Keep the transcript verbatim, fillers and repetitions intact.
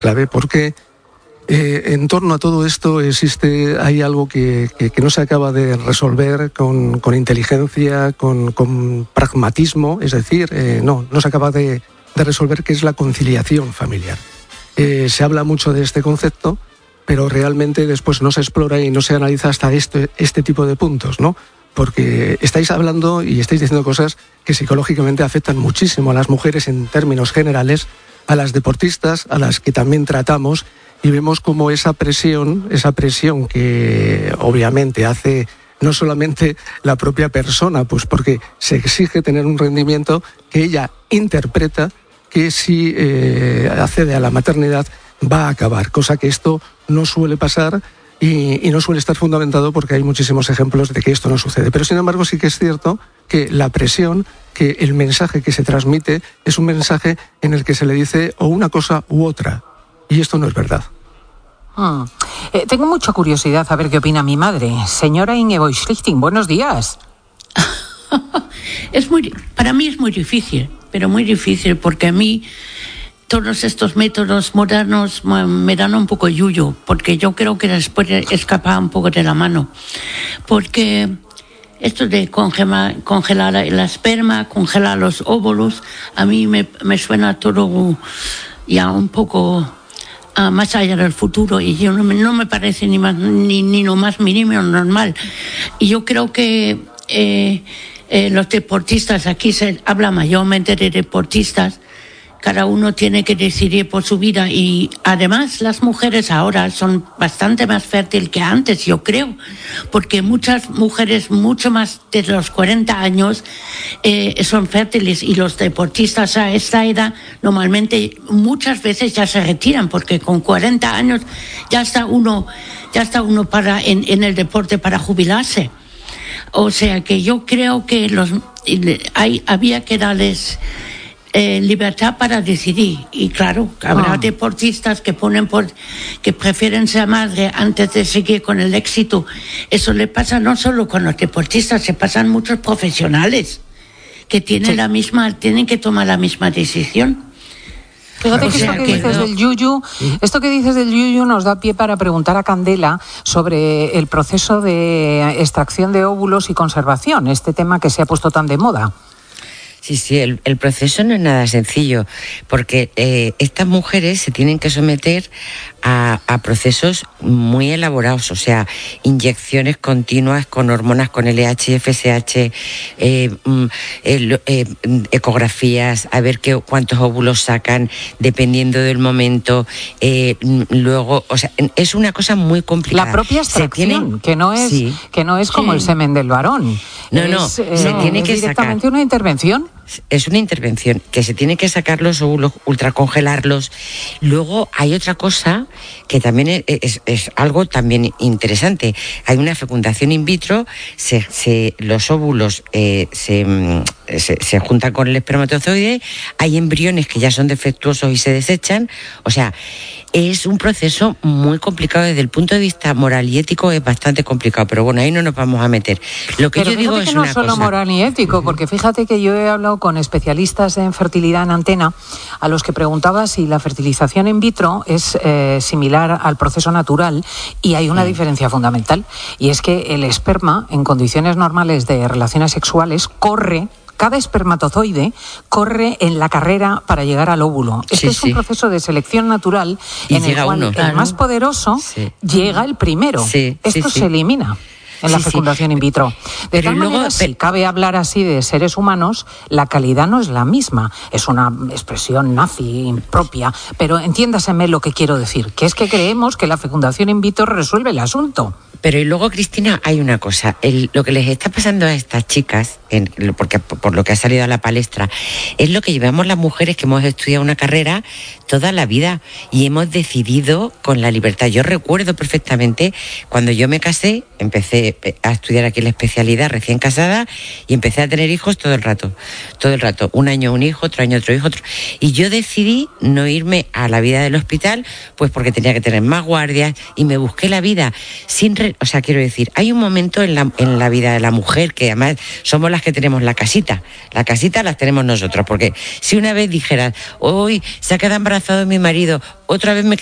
clave porque eh, en torno a todo esto existe, hay algo que, que, que no se acaba de resolver con, con inteligencia, con, con pragmatismo, es decir, eh, no, no se acaba de, de resolver, que es la conciliación familiar. Eh, se habla mucho de este concepto, pero realmente después no se explora y no se analiza hasta este, este tipo de puntos, ¿no? Porque estáis hablando y estáis diciendo cosas que psicológicamente afectan muchísimo a las mujeres en términos generales, a las deportistas, a las que también tratamos, y vemos como esa presión, esa presión que obviamente hace no solamente la propia persona, pues porque se exige tener un rendimiento, que ella interpreta que si eh, accede a la maternidad va a acabar, cosa que esto no suele pasar y, y no suele estar fundamentado porque hay muchísimos ejemplos de que esto no sucede. Pero sin embargo sí que es cierto que la presión, que el mensaje que se transmite es un mensaje en el que se le dice o una cosa u otra, y esto no es verdad. Hmm. Eh, tengo mucha curiosidad a ver qué opina mi madre. Señora Ingeborg Schlichting, buenos días. Es muy, para mí es muy difícil, pero muy difícil, porque a mí todos estos métodos modernos me dan un poco yuyo, porque yo creo que les puede escapar un poco de la mano. Porque esto de congelar, congelar el esperma, congelar los óvulos, a mí me, me suena todo ya un poco Uh, más allá del futuro, y yo no me, no me parece ni más ni, ni lo más mínimo normal. Y yo creo que eh, eh, los deportistas, aquí se habla mayormente de deportistas, cada uno tiene que decidir por su vida, y además las mujeres ahora son bastante más fértiles que antes, yo creo, porque muchas mujeres mucho más de los cuarenta años eh, son fértiles, y los deportistas a esta edad normalmente muchas veces ya se retiran, porque con cuarenta años ya está uno ya está uno para en, en el deporte para jubilarse. O sea que yo creo que los hay había que darles Eh, libertad para decidir, y claro, habrá ah. deportistas que ponen por que prefieren ser madre antes de seguir con el éxito. Eso le pasa no solo con los deportistas, se pasan muchos profesionales que tienen sí. la misma tienen que tomar la misma decisión. Fíjate que esto que dices del yuyu, esto que dices del yuyu nos da pie para preguntar a Candela sobre el proceso de extracción de óvulos y conservación, este tema que se ha puesto tan de moda. Sí, sí, el, el proceso no es nada sencillo, porque eh, estas mujeres se tienen que someter a, a procesos muy elaborados, o sea, inyecciones continuas con hormonas, con L H, F S H, eh, eh, eh, ecografías, a ver qué, cuántos óvulos sacan, dependiendo del momento, eh, luego, o sea, es una cosa muy complicada. La propia extracción, tiene, que no es, sí. que no es como sí. el semen del varón. No, no, es, eh, se tiene es que directamente sacar. Una intervención. Es una intervención que se tiene que sacar los óvulos, ultracongelarlos. Luego hay otra cosa que también es, es, es algo también interesante. Hay una fecundación in vitro, se, se, los óvulos eh, se, se, se juntan con el espermatozoide, hay embriones que ya son defectuosos y se desechan. O sea, es un proceso muy complicado desde el punto de vista moral y ético, es bastante complicado, pero bueno, ahí no nos vamos a meter. Lo que pero yo digo que es no una solo cosa. Moral y ético, porque fíjate que yo he hablado con especialistas en fertilidad en Antena, a los que preguntaba si la fertilización in vitro es eh, similar al proceso natural, y hay una sí. diferencia fundamental, y es que el esperma, en condiciones normales de relaciones sexuales, corre. Cada espermatozoide corre en la carrera para llegar al óvulo. Este sí, es un sí. proceso de selección natural y en el cual uno, el claro. más poderoso sí. llega el primero. Sí, Esto sí, se sí. elimina en sí, la fecundación sí. in vitro. De pero tal luego, manera, si cabe hablar así de seres humanos, la calidad no es la misma. Es una expresión nazi impropia, pero entiéndaseme lo que quiero decir, que es que creemos que la fecundación in vitro resuelve el asunto. Pero y luego, Cristina, hay una cosa, el, lo que les está pasando a estas chicas, en, porque por lo que ha salido a la palestra, es lo que llevamos las mujeres que hemos estudiado una carrera toda la vida y hemos decidido con la libertad. Yo recuerdo perfectamente cuando yo me casé, empecé empecé a estudiar aquí la especialidad recién casada y empecé a tener hijos todo el rato, todo el rato. Un año un hijo, otro año otro hijo, otro. Y yo decidí no irme a la vida del hospital, pues porque tenía que tener más guardias y me busqué la vida sin... Re... O sea, quiero decir, hay un momento en la, en la vida de la mujer que además somos las que tenemos la casita. La casita las tenemos nosotros, porque si una vez dijeras, hoy se ha quedado embarazado mi marido, otra vez me